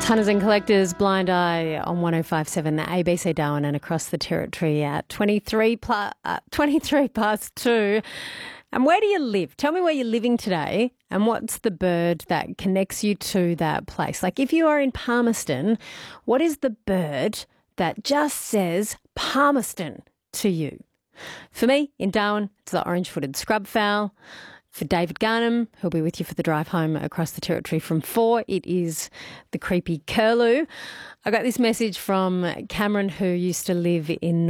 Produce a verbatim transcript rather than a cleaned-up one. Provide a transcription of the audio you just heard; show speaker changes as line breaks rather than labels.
Hunters and Collectors, Blind Eye on one oh five point seven A B C Darwin and across the territory at twenty-three, plus, uh, twenty-three past two. And where do you live? Tell me where you're living today and what's the bird that connects you to that place. Like if you are in Palmerston, what is the bird that just says Palmerston to you? For me, in Darwin, it's the orange-footed scrub fowl. For David Garnham, who'll be with you for the drive home across the territory from four, it is the creepy curlew. I got this message from Cameron, who used to live in